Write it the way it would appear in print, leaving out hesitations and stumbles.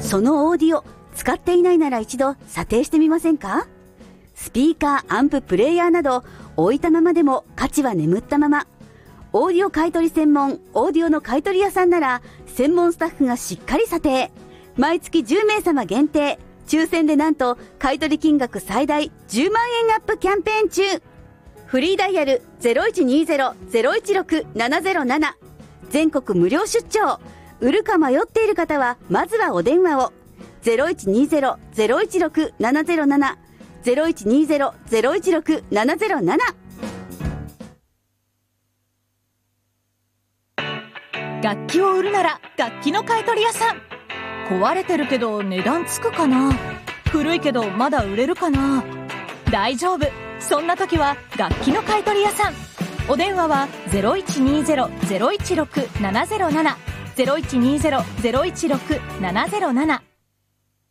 そのオーディオ使っていないなら一度査定してみませんか？スピーカー、アンプ、プレイヤーなど置いたままでも価値は眠ったまま。オーディオ買取専門オーディオの買取屋さんなら専門スタッフがしっかり査定。毎月10名様限定、抽選でなんと買取金額最大10万円アップキャンペーン中。フリーダイヤル 0120-016-707、 全国無料出張。売るか迷っている方はまずはお電話を。 0120-016-707、 0120-016-707。 楽器を売るなら楽器の買取屋さん。壊れてるけど値段つくかな、古いけどまだ売れるかな。大丈夫、そんな時は楽器の買取屋さん。お電話は 0120-016-707、 0120-016-707